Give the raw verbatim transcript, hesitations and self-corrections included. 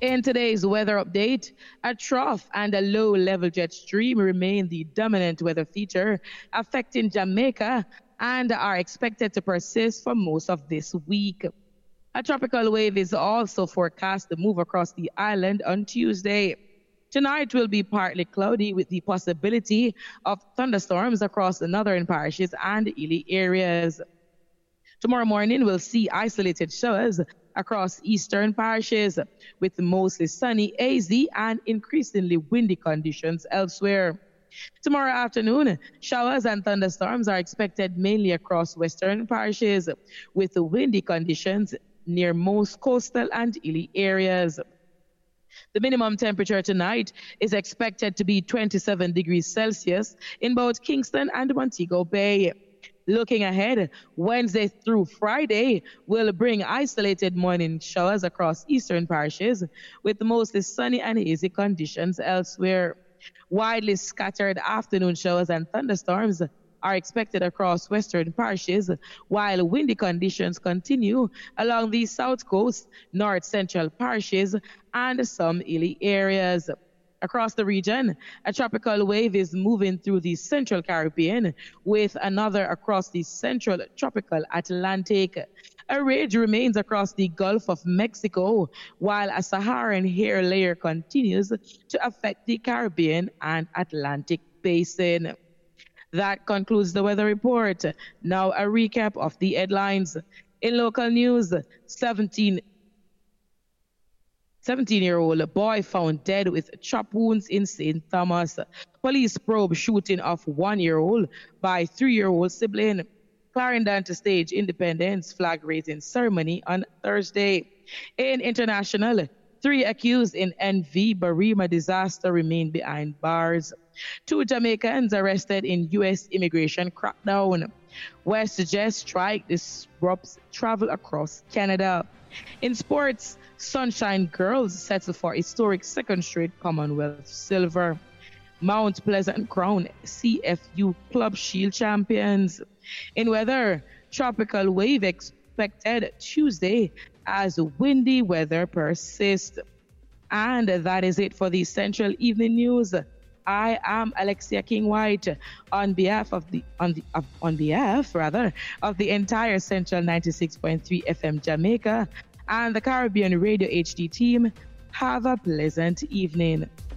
In today's weather update, a trough and a low-level jet stream remain the dominant weather feature affecting Jamaica and are expected to persist for most of this week. A tropical wave is also forecast to move across the island on Tuesday. Tonight will be partly cloudy with the possibility of thunderstorms across the northern parishes and Ely areas. Tomorrow morning we'll see isolated showers across eastern parishes with mostly sunny, hazy, and increasingly windy conditions elsewhere. Tomorrow afternoon, showers and thunderstorms are expected mainly across western parishes with windy conditions near most coastal and Ely areas. The minimum temperature tonight is expected to be twenty-seven degrees Celsius in both Kingston and Montego Bay. Looking ahead, Wednesday through Friday will bring isolated morning showers across eastern parishes with mostly sunny and hazy conditions elsewhere. Widely scattered afternoon showers and thunderstorms are expected across western parishes, while windy conditions continue along the south coast, north central parishes, and some Ely areas. Across the region, a tropical wave is moving through the central Caribbean with another across the central tropical Atlantic. A ridge remains across the Gulf of Mexico, while a Saharan air layer continues to affect the Caribbean and Atlantic basin. That concludes the weather report. Now a recap of the headlines. In local news, seventeen seventeen-year-old boy found dead with chop wounds in Saint Thomas. Police probe shooting of one-year-old by three-year-old sibling. Clarendon to stage independence flag raising ceremony on Thursday. In international, three accused in N V Barima disaster remain behind bars. Two Jamaicans arrested in U S immigration crackdown. WestJet strike disrupts travel across Canada. In sports, Sunshine Girls settle for historic second straight Commonwealth silver. Mount Pleasant crown C F U Club Shield champions. In weather, tropical wave expected Tuesday as windy weather persists. And that is it for the Central Evening News. I am Alexia King White on behalf of the on the of, on behalf rather of the entire Central ninety-six point three F M Jamaica and the Caribbean Radio H D team. Have a pleasant evening.